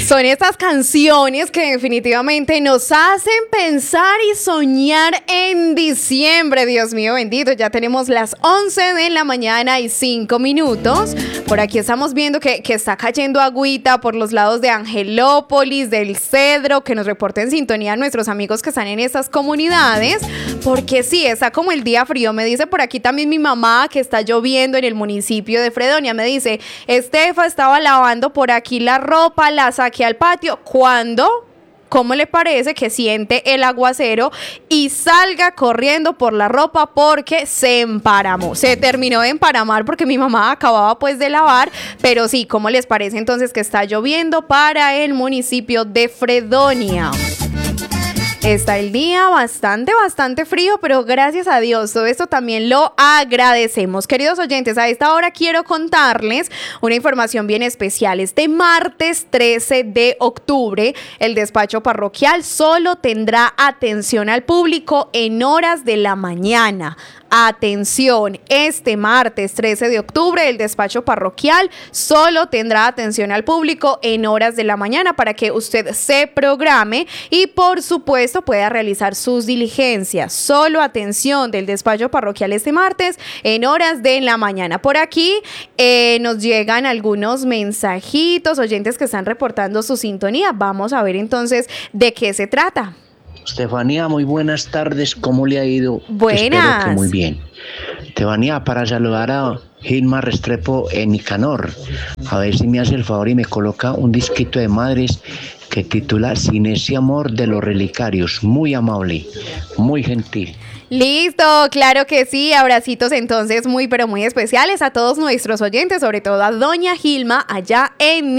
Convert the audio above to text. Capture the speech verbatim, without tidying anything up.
Son estas canciones que definitivamente nos hacen pensar y soñar en diciembre. Dios mío bendito, ya tenemos las once de la mañana y cinco minutos. Por aquí estamos viendo que, que está cayendo agüita por los lados de Angelópolis, del Cedro, que nos reporten sintonía a nuestros amigos que están en estas comunidades. Porque sí, está como el día frío. Me dice por aquí también mi mamá que está lloviendo en el municipio de Fredonia. Me dice, Estefa, estaba lavando por aquí la ropa, la saqué al patio. ¿Cuándo? ¿Cómo le parece que siente el aguacero y salga corriendo por la ropa porque se emparamó? Se terminó de emparamar porque mi mamá acababa pues de lavar, pero sí, ¿cómo les parece entonces que está lloviendo para el municipio de Fredonia? Está el día bastante, bastante frío, pero gracias a Dios, todo esto también lo agradecemos. Queridos oyentes, a esta hora quiero contarles una información bien especial. Este martes trece de octubre, el despacho parroquial solo tendrá atención al público en horas de la mañana. Atención, este martes trece de octubre el despacho parroquial solo tendrá atención al público en horas de la mañana para que usted se programe y por supuesto pueda realizar sus diligencias. Solo atención del despacho parroquial este martes en horas de la mañana. Por aquí eh, nos llegan algunos mensajitos, oyentes que están reportando su sintonía. Vamos a ver entonces de qué se trata. Estefanía, muy buenas tardes, ¿cómo le ha ido? Buenas. Espero que muy bien. Estefanía, para saludar a Gilma Restrepo en Nicanor, a ver si me hace el favor y me coloca un disquito de madres que titula Sin ese amor de los relicarios. Muy amable, muy gentil. Listo, claro que sí, abracitos entonces muy pero muy especiales a todos nuestros oyentes, sobre todo a doña Gilma allá en